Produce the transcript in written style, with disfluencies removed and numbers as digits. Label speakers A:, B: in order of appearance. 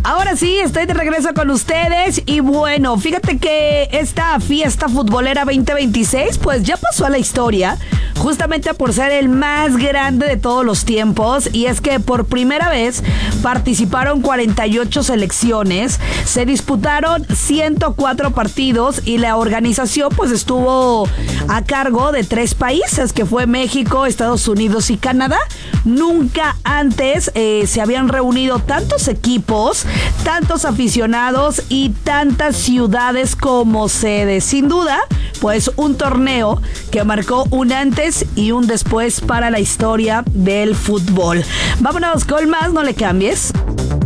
A: Ahora sí, estoy de regreso con ustedes y bueno, fíjate que esta fiesta futbolera 2026 pues ya pasó a la historia justamente por ser el más grande de todos los tiempos, y es que por primera vez participaron 48 selecciones, se disputaron 104 partidos y la organización pues estuvo a cargo de 3 países, que fue México, Estados Unidos y Canadá. Nunca antes se habían reunido tantos equipos, tantos aficionados y tantas ciudades como sede. Sin duda, pues un torneo que marcó un antes y un después para la historia del fútbol. Vámonos con más, no le cambies.